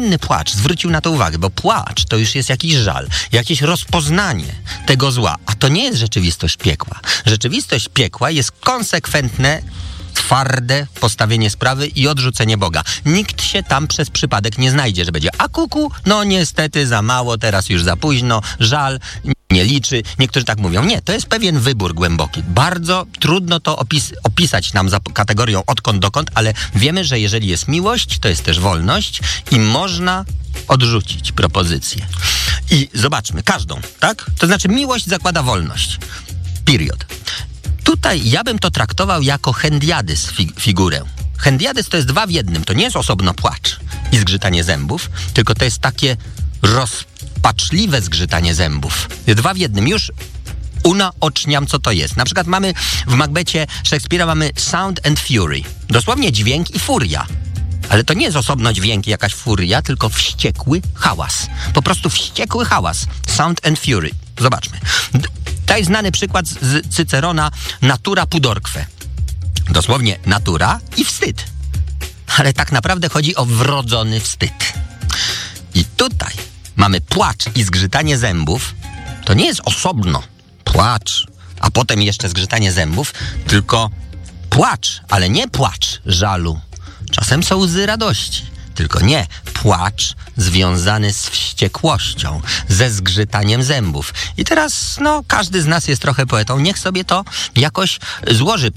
codzienny płacz zwrócił na to uwagę, bo płacz to już jest jakiś żal, jakieś rozpoznanie tego zła, a to nie jest rzeczywistość piekła. Rzeczywistość piekła jest konsekwentne, twarde postawienie sprawy i odrzucenie Boga. Nikt się tam przez przypadek nie znajdzie, że będzie, a kuku, no niestety za mało, teraz już za późno, żal, nie liczy. Niektórzy tak mówią. Nie, to jest pewien wybór głęboki. Bardzo trudno to opisać nam za kategorią odkąd dokąd, ale wiemy, że jeżeli jest miłość, to jest też wolność i można odrzucić propozycję. I zobaczmy, każdą, tak? To znaczy miłość zakłada wolność. Period. Tutaj ja bym to traktował jako hendiadys figurę. Hendiadys to jest 2 w 1. To nie jest osobno płacz i zgrzytanie zębów, tylko to jest takie rozpaczliwe zgrzytanie zębów. 2 w 1. Już unaoczniam, co to jest. Na przykład mamy w Macbecie Szekspira mamy sound and fury. Dosłownie dźwięk i furia. Ale to nie jest osobno dźwięk i jakaś furia, tylko wściekły hałas. Po prostu wściekły hałas. Sound and fury. Zobaczmy. To jest znany przykład z Cycerona natura pudorque. Dosłownie natura i wstyd. Ale tak naprawdę chodzi o wrodzony wstyd. I tutaj mamy płacz i zgrzytanie zębów. To nie jest osobno płacz, a potem jeszcze zgrzytanie zębów, tylko płacz, ale nie płacz żalu. Czasem są łzy radości, tylko nie płacz związany z wściekłością, ze zgrzytaniem zębów. I teraz, każdy z nas jest trochę poetą. Niech sobie to jakoś złoży.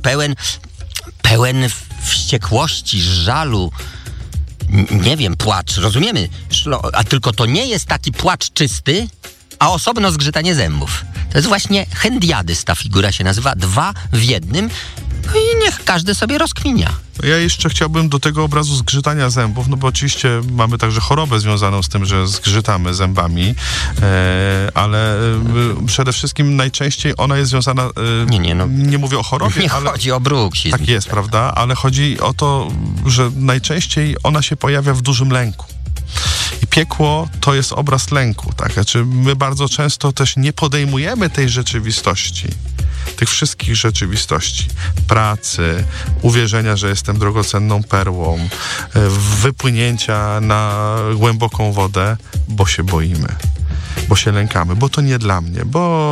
Pełen wściekłości, żalu, nie wiem, płacz, rozumiemy? A tylko to nie jest taki płacz czysty, a osobno zgrzytanie zębów. To jest właśnie hendiadys, ta figura się nazywa, 2 w 1. No i niech każdy sobie rozkminia. Ja jeszcze chciałbym do tego obrazu zgrzytania zębów, bo oczywiście mamy także chorobę związaną z tym, że zgrzytamy zębami, ale przede wszystkim najczęściej ona jest związana, nie mówię o chorobie, ale chodzi o bruksizm. Tak jest, prawda? Ale chodzi o to, że najczęściej ona się pojawia w dużym lęku. I piekło to jest obraz lęku, tak? Znaczy my bardzo często też nie podejmujemy tej rzeczywistości, tych wszystkich rzeczywistości, pracy, uwierzenia, że jestem drogocenną perłą, wypłynięcia na głęboką wodę, bo się boimy, bo się lękamy, bo to nie dla mnie,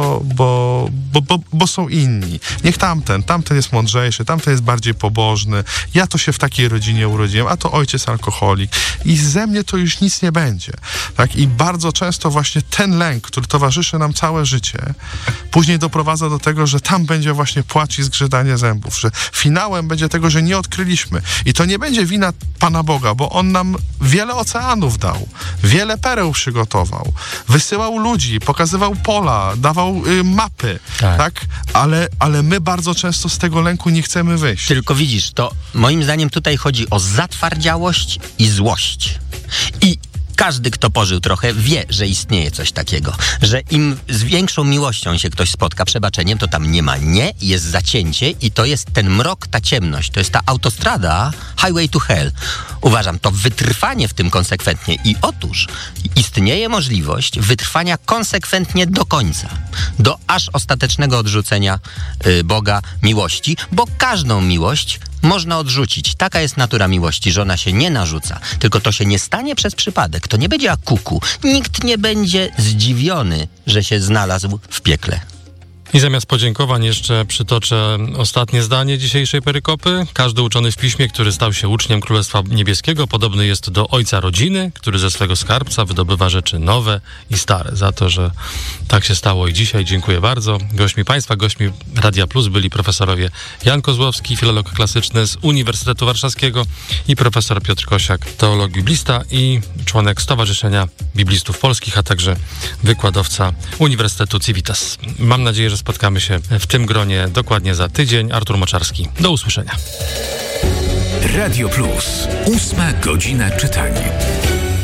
bo są inni. Niech tamten jest mądrzejszy, tamten jest bardziej pobożny, ja to się w takiej rodzinie urodziłem, a to ojciec alkoholik i ze mnie to już nic nie będzie. Tak? I bardzo często właśnie ten lęk, który towarzyszy nam całe życie, później doprowadza do tego, że tam będzie właśnie płacz i zgrzytanie zębów, że finałem będzie tego, że nie odkryliśmy. I to nie będzie wina Pana Boga, bo On nam wiele oceanów dał, wiele pereł przygotował, wysyłał ludzi, pokazywał pola, dawał mapy, tak? Ale my bardzo często z tego lęku nie chcemy wyjść. Tylko widzisz, to moim zdaniem tutaj chodzi o zatwardziałość i złość. I każdy, kto pożył trochę, wie, że istnieje coś takiego. Że im z większą miłością się ktoś spotka, przebaczeniem, to tam nie ma nie, jest zacięcie i to jest ten mrok, ta ciemność. To jest ta autostrada Highway to Hell. Uważam, to wytrwanie w tym konsekwentnie. I otóż istnieje możliwość wytrwania konsekwentnie do końca. Do aż ostatecznego odrzucenia Boga, miłości, bo każdą miłość można odrzucić. Taka jest natura miłości, że ona się nie narzuca. Tylko to się nie stanie przez przypadek. To nie będzie jak kuku. Nikt nie będzie zdziwiony, że się znalazł w piekle. I zamiast podziękowań jeszcze przytoczę ostatnie zdanie dzisiejszej perykopy. Każdy uczony w piśmie, który stał się uczniem Królestwa Niebieskiego, podobny jest do ojca rodziny, który ze swego skarbca wydobywa rzeczy nowe i stare. Za to, że tak się stało i dzisiaj dziękuję bardzo. Gośćmi Państwa, gośćmi Radia Plus byli profesorowie Jan Kozłowski, filolog klasyczny z Uniwersytetu Warszawskiego i profesor Piotr Kosiak, teolog biblista i członek Stowarzyszenia Biblistów Polskich, a także wykładowca Uniwersytetu Civitas. Mam nadzieję, że spotkamy się w tym gronie dokładnie za tydzień. Artur Moczarski. Do usłyszenia. Radio Plus. 8 godzina czytania.